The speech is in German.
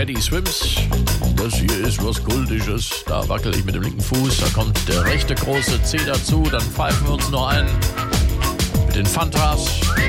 Teddy Swims. Das hier ist was Kultisches. Da wackel ich mit dem linken Fuß. Da kommt der rechte große C dazu. Dann pfeifen wir uns noch ein mit den Fantas.